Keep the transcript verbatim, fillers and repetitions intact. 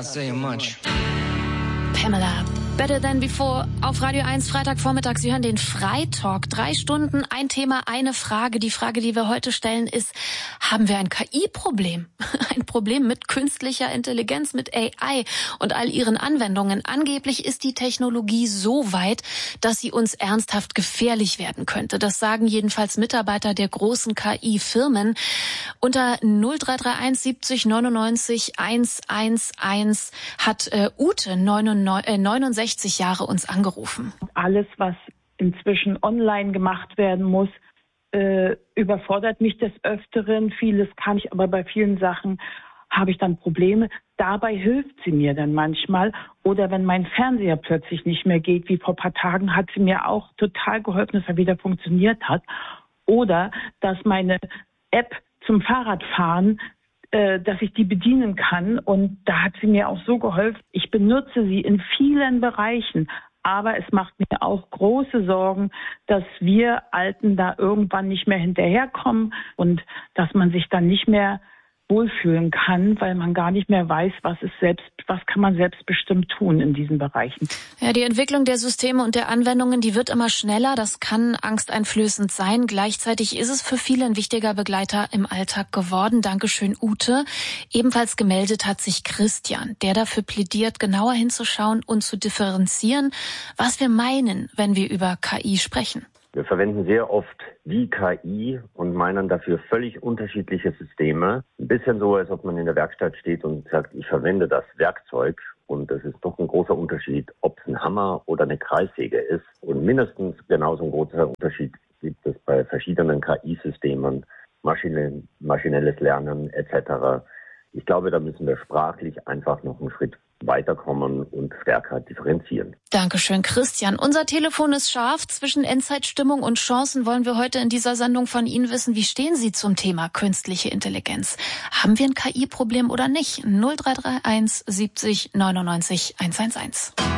not saying much. Pamela, Better Than Before auf Radio eins, Freitagvormittag. Sie hören den Freitalk. Drei Stunden, ein Thema, eine Frage. Die Frage, die wir heute stellen, ist, haben wir ein K I-Problem? Ein Problem mit künstlicher Intelligenz, mit A I und all ihren Anwendungen. Angeblich ist die Technologie so weit, dass sie uns ernsthaft gefährlich werden könnte. Das sagen jedenfalls Mitarbeiter der großen K I-Firmen. Unter null drei drei eins siebzig neunundneunzig hundertelf hat äh, Ute neunundsechzig Jahre uns angerufen. Alles, was inzwischen online gemacht werden muss, äh, überfordert mich des Öfteren. Vieles kann ich, aber bei vielen Sachen habe ich dann Probleme. Dabei hilft sie mir dann manchmal. Oder wenn mein Fernseher plötzlich nicht mehr geht, wie vor ein paar Tagen, hat sie mir auch total geholfen, dass er wieder funktioniert hat. Oder dass meine App zum Fahrradfahren, dass ich die bedienen kann. Und da hat sie mir auch so geholfen. Ich benutze sie in vielen Bereichen. Aber es macht mir auch große Sorgen, dass wir Alten da irgendwann nicht mehr hinterherkommen und dass man sich dann nicht mehr wohlfühlen kann, weil man gar nicht mehr weiß, was ist selbst, was kann man selbstbestimmt tun in diesen Bereichen. Ja, die Entwicklung der Systeme und der Anwendungen, die wird immer schneller. Das kann angsteinflößend sein. Gleichzeitig ist es für viele ein wichtiger Begleiter im Alltag geworden. Dankeschön, Ute. Ebenfalls gemeldet hat sich Christian, der dafür plädiert, genauer hinzuschauen und zu differenzieren, was wir meinen, wenn wir über K I sprechen. Wir verwenden sehr oft die K I und meinen dafür völlig unterschiedliche Systeme. Ein bisschen so, als ob man in der Werkstatt steht und sagt, ich verwende das Werkzeug. Und es ist doch ein großer Unterschied, ob es ein Hammer oder eine Kreissäge ist. Und mindestens genauso ein großer Unterschied gibt es bei verschiedenen K I-Systemen, Maschinen, maschinelles Lernen et cetera. Ich glaube, da müssen wir sprachlich einfach noch einen Schritt weiterkommen und stärker differenzieren. Dankeschön, Christian. Unser Telefon ist scharf. Zwischen Endzeitstimmung und Chancen wollen wir heute in dieser Sendung von Ihnen wissen, wie stehen Sie zum Thema künstliche Intelligenz? Haben wir ein K I-Problem oder nicht? null drei drei eins siebzig neunundneunzig hundertelf.